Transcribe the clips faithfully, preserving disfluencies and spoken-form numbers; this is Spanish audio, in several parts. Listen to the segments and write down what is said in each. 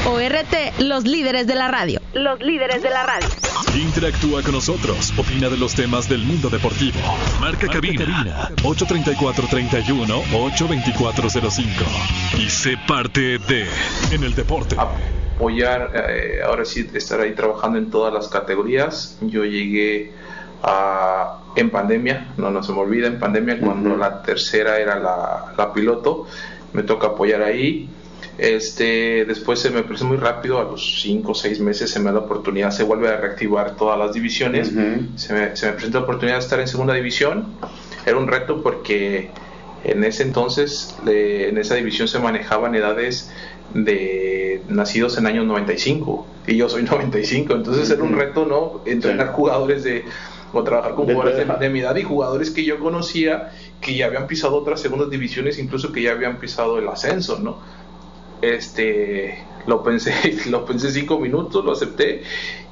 O R T, los líderes de la radio. Los líderes de la radio. Interactúa con nosotros. Opina de los temas del mundo deportivo. Marca, Marca cabina, cabina ocho treinta y cuatro, treinta y uno, ocho veinticuatro cero cinco. Y sé parte de En el Deporte. Apoyar, eh, ahora sí, estar ahí trabajando en todas las categorías. Yo llegué a, en pandemia, no, no se me olvida, en pandemia, uh-huh. cuando la tercera era la, la piloto, me toca apoyar ahí. Este, después se me presentó muy rápido, a los cinco o seis meses se me da la oportunidad, se vuelve a reactivar todas las divisiones, uh-huh. se, me, se me presentó la oportunidad de estar en segunda división. Era un reto porque en ese entonces, de, en esa división se manejaban edades de nacidos en años noventa y cinco y yo soy noventa y cinco, entonces uh-huh. era un reto, ¿no? Entrenar sí. jugadores de, o trabajar con jugadores de, de mi edad y jugadores que yo conocía que ya habían pisado otras segundas divisiones, incluso que ya habían pisado el ascenso, ¿no? Este, lo pensé, lo pensé cinco minutos, lo acepté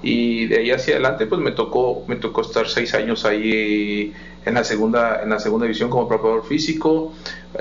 y de ahí hacia adelante pues me tocó, me tocó estar seis años ahí en la segunda, en la segunda división como preparador físico.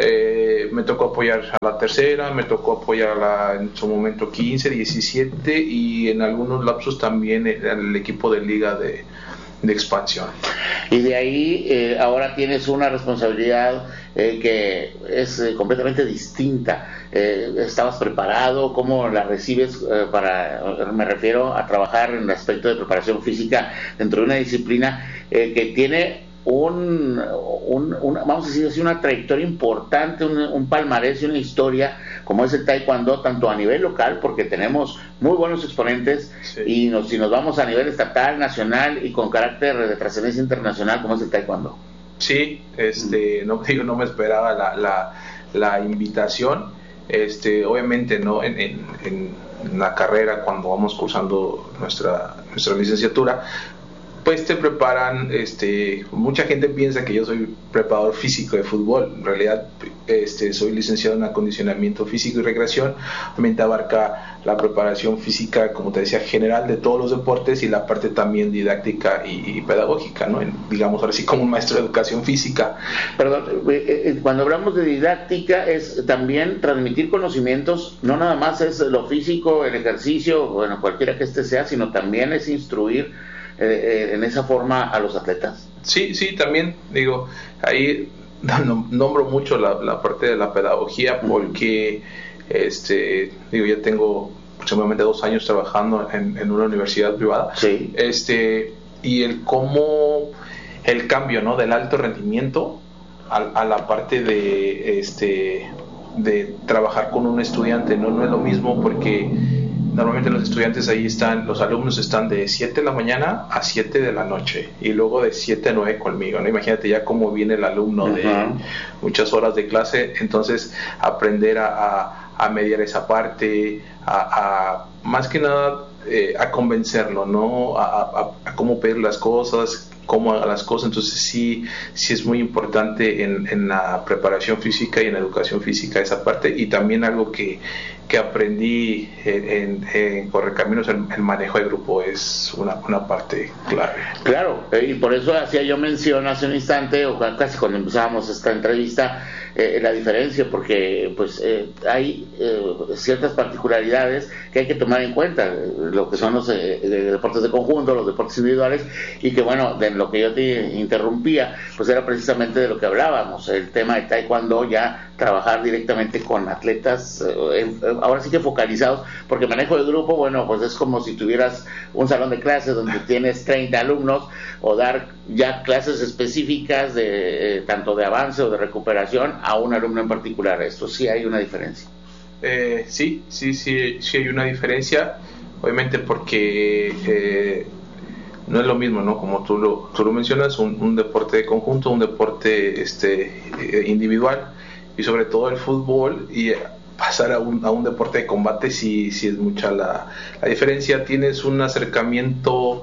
Eh, me tocó apoyar a la tercera, me tocó apoyar a la, en su momento quince, diecisiete y en algunos lapsos también el equipo de liga de, de expansión. Y de ahí eh, ahora tienes una responsabilidad eh, que es eh, completamente distinta. Eh, ¿Estabas preparado? ¿Cómo la recibes? Eh, para, me refiero a trabajar en el aspecto de preparación física dentro de una disciplina eh, que tiene un, un una, vamos a decir así, una trayectoria importante, un, un palmarés y una historia como es el taekwondo, tanto a nivel local, porque tenemos muy buenos exponentes, sí. y nos, si nos vamos a nivel estatal, nacional y con carácter de trascendencia internacional, como es el taekwondo. Sí, este, no, digo, no me esperaba la, la, la invitación, este, obviamente, ¿no? En, en, en la carrera, cuando vamos cursando nuestra, nuestra licenciatura, pues te preparan, este, mucha gente piensa que yo soy preparador físico de fútbol, en realidad este, soy licenciado en acondicionamiento físico y recreación, obviamente abarca la preparación física, como te decía, general de todos los deportes y la parte también didáctica y, y pedagógica, ¿no? En, digamos ahora sí como un maestro de educación física. Perdón, eh, cuando hablamos de didáctica es también transmitir conocimientos, no nada más es lo físico, el ejercicio, bueno, cualquiera que este sea, sino también es instruir Eh, en esa forma a los atletas. Sí, sí, también digo, ahí nombro mucho la, la parte de la pedagogía porque uh-huh. este, digo, ya tengo aproximadamente dos años trabajando en, en una universidad privada, sí. este, y el cómo el cambio, ¿no? Del alto rendimiento a, a la parte de este de trabajar con un estudiante, no, no es lo mismo porque normalmente los estudiantes ahí están, los alumnos están de siete de la mañana a siete de la noche y luego de siete a nueve conmigo, ¿no? Imagínate ya cómo viene el alumno uh-huh. de muchas horas de clase, entonces aprender a, a, a mediar esa parte, a, a más que nada eh, a convencerlo, ¿no? A, a, a cómo pedir las cosas, cómo haga las cosas, entonces sí, sí es muy importante en, en la preparación física y en la educación física esa parte, y también algo que, que aprendí en, en, en Correcaminos, el, el manejo de grupo es una, una parte clave. Claro, y por eso hacía yo mención hace un instante, o casi cuando empezábamos esta entrevista, eh, la diferencia, porque pues eh, hay eh, ciertas particularidades que hay que tomar en cuenta, lo que son los eh, deportes de conjunto, los deportes individuales, y que bueno, de lo que yo te interrumpía, pues era precisamente de lo que hablábamos, el tema de taekwondo, ya trabajar directamente con atletas, eh, ahora sí que focalizados, porque manejo de grupo, bueno, pues es como si tuvieras un salón de clases donde tienes treinta alumnos, o dar ya clases específicas de eh, tanto de avance o de recuperación a un alumno en particular. Esto sí hay una diferencia. Eh, sí, sí, sí, sí hay una diferencia, obviamente porque eh, no es lo mismo, ¿no? Como tú lo, tú lo mencionas, un, un deporte de conjunto, un deporte este eh, individual, y sobre todo el fútbol, y pasar a un, a un deporte de combate sí, sí es mucha la, la diferencia. Tienes un acercamiento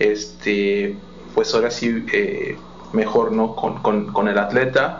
este pues ahora sí eh, mejor, ¿no? Con, con, con el atleta,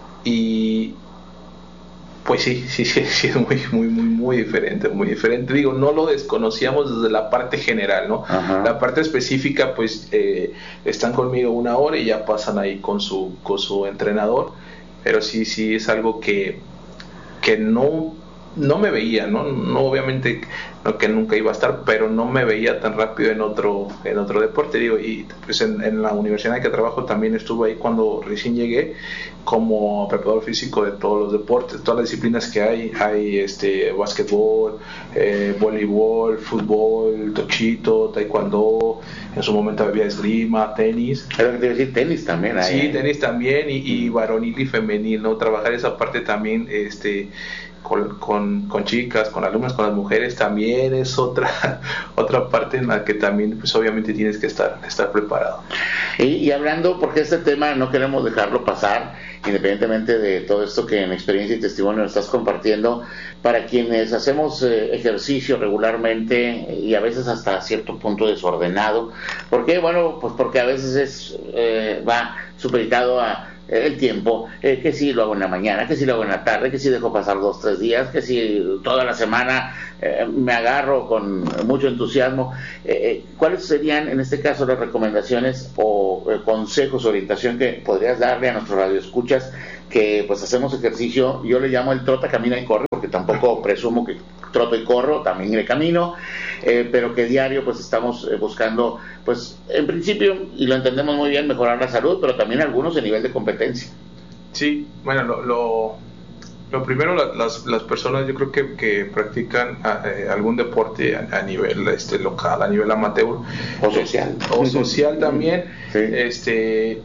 y pues sí, sí, sí, sí es muy, muy, muy, muy diferente, muy diferente. Digo, no lo desconocíamos desde la parte general, ¿no? Ajá. La parte específica, pues eh, están conmigo una hora y ya pasan ahí con su, con su entrenador, pero sí, sí es algo que, que no, no me veía, ¿no? No obviamente no, que nunca iba a estar, pero no me veía tan rápido en otro en otro deporte, digo, y pues en, en la universidad en la que trabajo también estuve ahí cuando recién llegué como preparador físico de todos los deportes, todas las disciplinas que hay, hay este básquetbol, eh, voleibol, fútbol, tochito, taekwondo, en su momento había esgrima, tenis. Pero que te iba a decir tenis también hay. Sí, tenis también, y, y varonil y femenil, ¿no? Trabajar esa parte también, este Con, con, con chicas, con alumnas, con las mujeres también es otra otra parte en la que también pues obviamente tienes que estar estar preparado. Y, y hablando, porque este tema no queremos dejarlo pasar, independientemente de todo esto que en experiencia y testimonio nos estás compartiendo, para quienes hacemos eh, ejercicio regularmente y a veces hasta cierto punto desordenado, ¿por qué? Bueno, pues porque a veces es eh, va supeditado a el tiempo, eh, que si lo hago en la mañana, que si lo hago en la tarde, que si dejo pasar dos, tres días, que si toda la semana eh, me agarro con mucho entusiasmo. Eh, ¿Cuáles serían en este caso las recomendaciones o eh, consejos, orientación que podrías darle a nuestros radioescuchas que pues hacemos ejercicio? Yo le llamo el trota, camina y corre, porque tampoco presumo que troto y corro, también le camino, eh, pero que diario pues estamos eh, buscando, pues en principio, y lo entendemos muy bien, mejorar la salud, pero también algunos a nivel de competencia. Sí, bueno, lo, lo, lo primero, la, las, las personas yo creo que, que practican eh, algún deporte a, a nivel este local, a nivel amateur o social, o social también, sí. este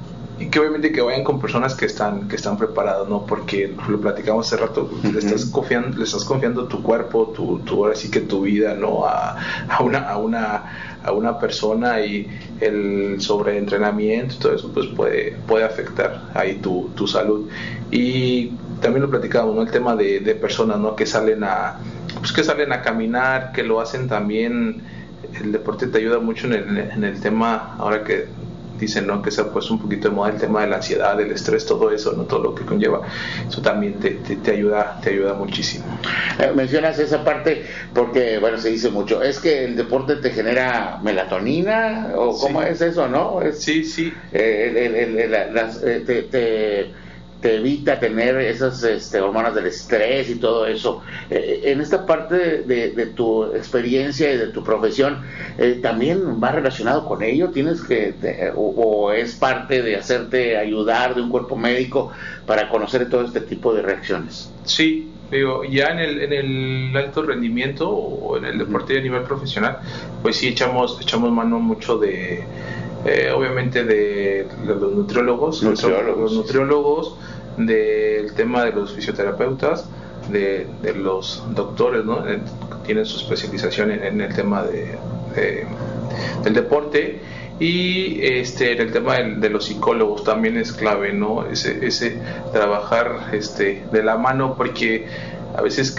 y que obviamente que vayan con personas que están que están preparadas, ¿no? Porque lo platicamos hace rato, uh-huh. le estás confiando le estás confiando tu cuerpo, tu, tu ahora sí que tu vida, ¿no? A, a una a una a una persona, y el sobreentrenamiento y todo eso pues puede puede afectar ahí tu, tu salud. Y también lo platicamos, ¿no? El tema de, de personas, ¿no? Que salen a pues que salen a caminar, que lo hacen también. El deporte te ayuda mucho en el, en el tema, ahora que dicen, ¿no? Que se ha puesto un poquito de moda el tema de la ansiedad, del estrés, todo eso, ¿no? Todo lo que conlleva, eso también te, te, te ayuda te ayuda muchísimo. Eh, mencionas esa parte porque, bueno, se dice mucho, es que el deporte te genera melatonina, o cómo sí. es eso, ¿no? Es, sí, sí. Eh, el, el, el, el, las, eh, te, te te evita tener esas este, hormonas del estrés y todo eso. Eh, en esta parte de, de tu experiencia y de tu profesión, eh, ¿también va relacionado con ello? ¿Tienes que, te, o, o es parte de hacerte ayudar de un cuerpo médico para conocer todo este tipo de reacciones? Sí, digo, ya en el, en el alto rendimiento o en el deporte a nivel profesional, pues sí echamos, echamos mano mucho de... Eh, obviamente de, de los nutriólogos, nutriólogos, los nutriólogos, del tema de los fisioterapeutas, de, de los doctores, ¿no? Eh, tienen su especialización en, en el tema de, de del deporte, y este en el tema de, de los psicólogos también es clave, ¿no? Ese, ese trabajar este de la mano, porque a veces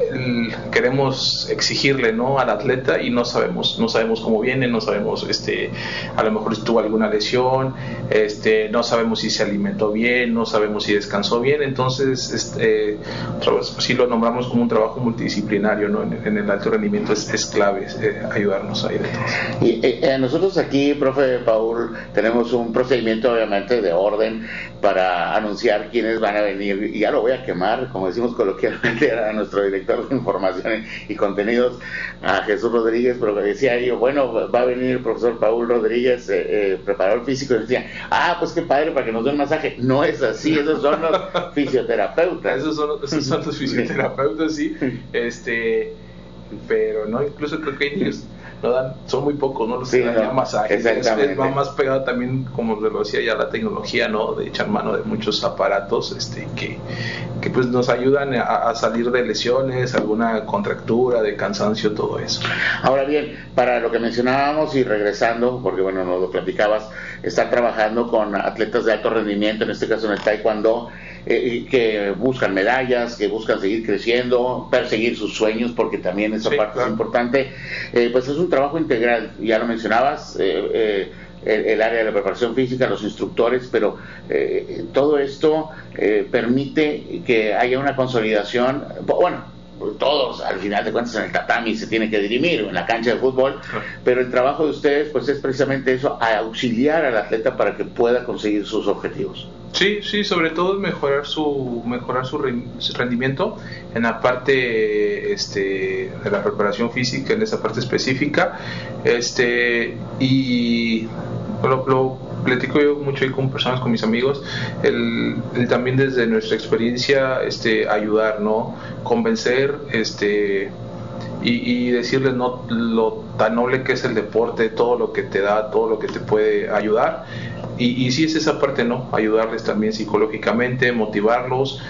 queremos exigirle, ¿no? al atleta, y no sabemos no sabemos cómo viene, no sabemos este a lo mejor si tuvo alguna lesión, este no sabemos si se alimentó bien, no sabemos si descansó bien. Entonces este sí lo nombramos como un trabajo multidisciplinario, ¿no? en, en el alto rendimiento es, es clave eh, ayudarnos ahí de todo. Y eh, nosotros aquí, profe Paul, tenemos un procedimiento obviamente de orden para anunciar quiénes van a venir, y ya lo voy a quemar, como decimos coloquialmente, a nuestro director de información y contenidos, a Jesús Rodríguez, pero me decía yo, bueno, va a venir el profesor Paul Rodríguez, eh, eh, preparador físico, y decía, ah, pues qué padre, para que nos den masaje. No es así, esos son los fisioterapeutas. Esos son, esos son los fisioterapeutas, sí, este, pero no, incluso creo que ellos no dan, son muy pocos, ¿no? Los sí, que dan no, masajes. Es, es, va más pegado también, como lo decía ya, la tecnología, ¿no? De echar mano de muchos aparatos este que, que pues nos ayudan a, a salir de lesiones, alguna contractura, de cansancio, todo eso. Ahora bien, para lo que mencionábamos y regresando, porque bueno, nos lo platicabas, estar trabajando con atletas de alto rendimiento, en este caso en el taekwondo, eh, que buscan medallas, que buscan seguir creciendo, perseguir sus sueños, porque también esa sí, parte claro. es importante, eh, pues es un trabajo integral, ya lo mencionabas, eh, eh, el, el área de la preparación física, los instructores, pero eh, todo esto eh, permite que haya una consolidación, bueno, todos al final de cuentas en el tatami se tiene que dirimir, en la cancha de fútbol, pero el trabajo de ustedes pues es precisamente eso, auxiliar al atleta para que pueda conseguir sus objetivos. Sí, sí, sobre todo mejorar su mejorar su rendimiento en la parte este, de la preparación física, en esa parte específica, este y lo, lo platico yo mucho ahí con personas, con mis amigos, el, el también desde nuestra experiencia este ayudar, ¿no? Convencer, este y, y decirles no lo tan noble que es el deporte, todo lo que te da, todo lo que te puede ayudar. Y, y sí es esa parte, ¿no? Ayudarles también psicológicamente, motivarlos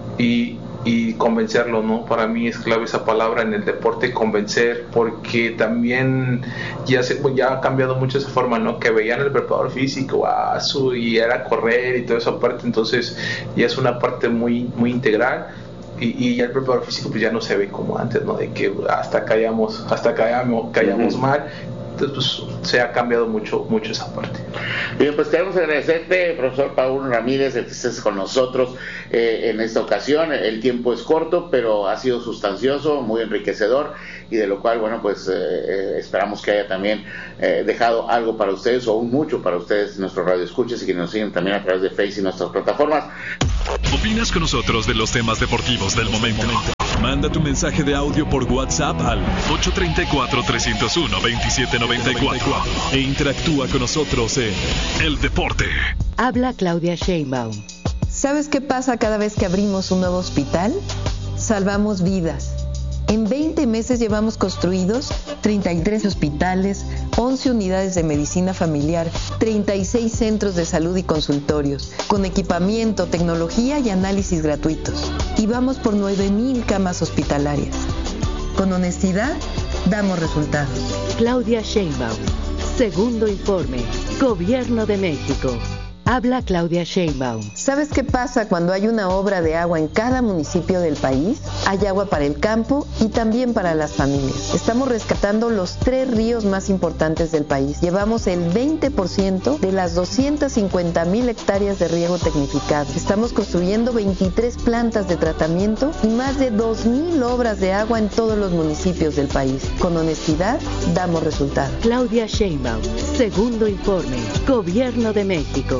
y, y convencerlos, ¿no? Para mí es clave esa palabra en el deporte, convencer, porque también ya se ya ha cambiado mucho esa forma, ¿no? Que veían el preparador físico, ah, su, y era correr y toda esa parte, entonces ya es una parte muy, muy integral. Y, y ya el preparador físico pues ya no se ve como antes, ¿no? De que hasta callamos, hasta callamos, callamos uh-huh. mal. Entonces pues, se ha cambiado mucho mucho esa parte. Bien, pues queremos agradecerte, profesor Paul Ramírez, el que estés con nosotros eh, en esta ocasión. El tiempo es corto, pero ha sido sustancioso, muy enriquecedor, y de lo cual, bueno, pues eh, esperamos que haya también eh, dejado algo para ustedes, o aún mucho para ustedes, nuestros radioescuchas, y que nos siguen también a través de Facebook y nuestras plataformas. ¿Opinas con nosotros de los temas deportivos del momento? Manda tu mensaje de audio por WhatsApp al ocho tres cuatro, tres cero uno, dos siete nueve cuatro e interactúa con nosotros en El Deporte. Habla Claudia Sheinbaum. ¿Sabes qué pasa cada vez que abrimos un nuevo hospital? Salvamos vidas. En veinte meses llevamos construidos treinta y tres hospitales, once unidades de medicina familiar, treinta y seis centros de salud y consultorios, con equipamiento, tecnología y análisis gratuitos. Y vamos por nueve mil camas hospitalarias. Con honestidad, damos resultados. Claudia Sheinbaum. Segundo informe. Gobierno de México. Habla Claudia Sheinbaum. ¿Sabes qué pasa cuando hay una obra de agua en cada municipio del país? Hay agua para el campo y también para las familias. Estamos rescatando los tres ríos más importantes del país. Llevamos el veinte por ciento de las doscientas cincuenta mil hectáreas de riego tecnificado. Estamos construyendo veintitrés plantas de tratamiento y más de dos mil obras de agua en todos los municipios del país. Con honestidad, damos resultados. Claudia Sheinbaum. Segundo informe. Gobierno de México.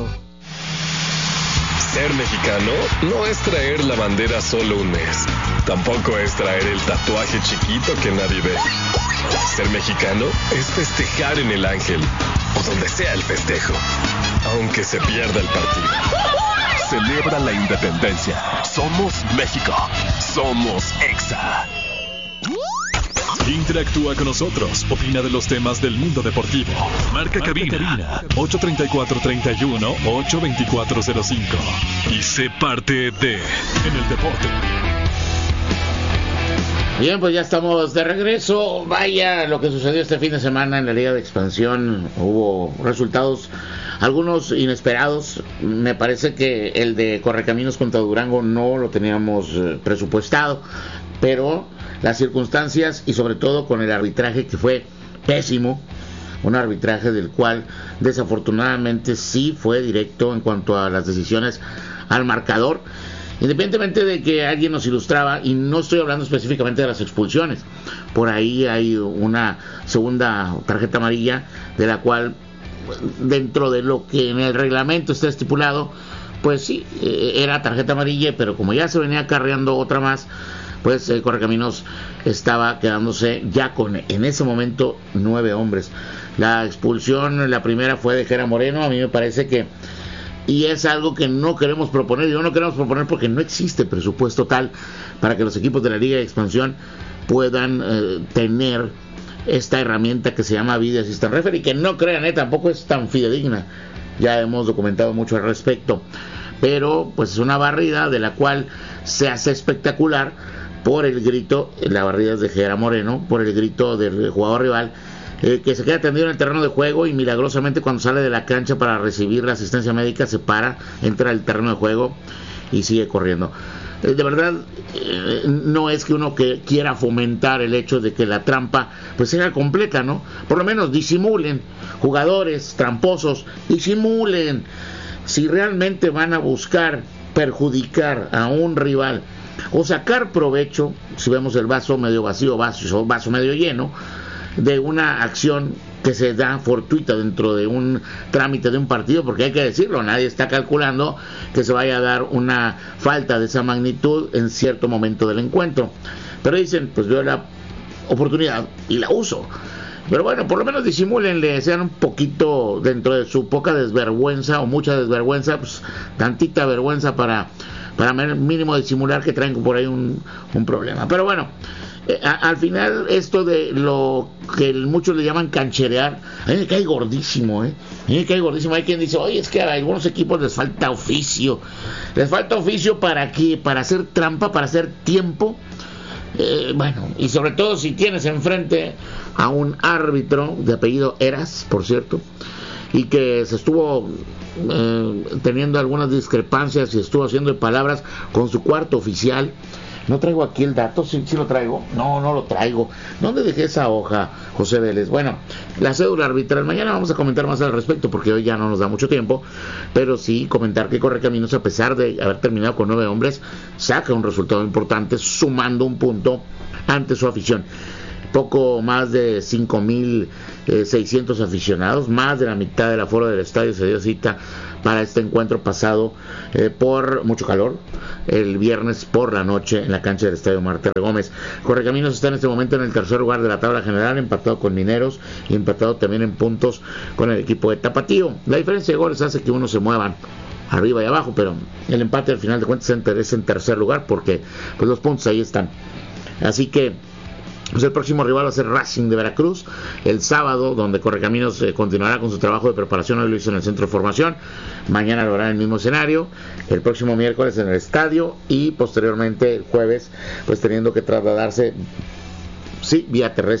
Ser mexicano no es traer la bandera solo un mes. Tampoco es traer el tatuaje chiquito que nadie ve. Ser mexicano es festejar en el Ángel o donde sea el festejo, aunque se pierda el partido. Celebra la independencia. Somos México. Somos Exa. Interactúa con nosotros. Opina de los temas del mundo deportivo. Marca, Marca cabina, cabina ocho tres cuatro, tres uno, ocho dos cuatro cero cinco y sé parte de En el Deporte. Bien, pues ya estamos de regreso. Vaya lo que sucedió este fin de semana en la Liga de Expansión. Hubo resultados, algunos inesperados. Me parece que el de Correcaminos contra Durango no lo teníamos eh, presupuestado, pero las circunstancias y sobre todo con el arbitraje que fue pésimo, un arbitraje del cual desafortunadamente sí fue directo en cuanto a las decisiones al marcador, independientemente de que alguien nos ilustraba, y no estoy hablando específicamente de las expulsiones. Por ahí hay una segunda tarjeta amarilla de la cual, dentro de lo que en el reglamento está estipulado, pues sí, era tarjeta amarilla, pero como ya se venía acarreando otra más, pues eh, Correcaminos estaba quedándose ya con, en ese momento, nueve hombres. La expulsión, la primera fue de Jera Moreno. A mí me parece que, y es algo que no queremos proponer, yo no queremos proponer porque no existe presupuesto tal para que los equipos de la Liga de Expansión puedan eh, tener esta herramienta que se llama Video Assistant Referee, que no crean, eh, tampoco es tan fidedigna. Ya hemos documentado mucho al respecto, pero pues es una barrida de la cual se hace espectacular por el grito, la barrida es de Jera Moreno, por el grito del jugador rival, eh, que se queda tendido en el terreno de juego y milagrosamente cuando sale de la cancha para recibir la asistencia médica se para, entra al terreno de juego y sigue corriendo. Eh, de verdad, eh, no es que uno que quiera fomentar el hecho de que la trampa pues sea completa, ¿no? Por lo menos disimulen, jugadores tramposos, disimulen. Si realmente van a buscar perjudicar a un rival o sacar provecho, si vemos el vaso medio vacío, vaso, vaso medio lleno, de una acción que se da fortuita dentro de un trámite de un partido, porque hay que decirlo, nadie está calculando que se vaya a dar una falta de esa magnitud en cierto momento del encuentro, pero dicen, pues veo la oportunidad y la uso. Pero bueno, por lo menos disimúlenle, sean un poquito dentro de su poca desvergüenza o mucha desvergüenza, pues tantita vergüenza para para mínimo disimular que traen por ahí un, un problema. Pero bueno, eh, a, al final esto de lo que muchos le llaman cancherear, a mí me cae gordísimo, ¿eh? A mí me cae gordísimo. Hay quien dice, oye, es que a algunos equipos les falta oficio. ¿Les falta oficio para qué? Para hacer trampa, para hacer tiempo. Eh, bueno, y sobre todo si tienes enfrente a un árbitro de apellido Eras, por cierto, y que se estuvo eh, teniendo algunas discrepancias y estuvo haciendo de palabras con su cuarto oficial. No traigo aquí el dato, ¿sí, sí lo traigo? No, no lo traigo. ¿Dónde dejé esa hoja, José Vélez? Bueno, la cédula arbitral, mañana vamos a comentar más al respecto porque hoy ya no nos da mucho tiempo, pero sí comentar que Correcaminos, a pesar de haber terminado con nueve hombres, saca un resultado importante sumando un punto ante su afición. Poco más de cinco mil seiscientos aficionados, más de la mitad del aforo del estadio se dio cita para este encuentro pasado eh, por mucho calor, el viernes por la noche en la cancha del estadio Marte Gómez. Correcaminos está en este momento en el tercer lugar de la tabla general, empatado con Mineros y empatado también en puntos con el equipo de Tapatío. La diferencia de goles hace que uno se muevan arriba y abajo, pero el empate al final de cuentas es en tercer lugar porque pues los puntos ahí están. Así que pues el próximo rival va a ser Racing de Veracruz el sábado, donde Correcaminos eh, continuará con su trabajo de preparación. Hoy lo hizo en el centro de formación, mañana lo hará en el mismo escenario, el próximo miércoles en el estadio y posteriormente el jueves pues teniendo que trasladarse sí vía terrestre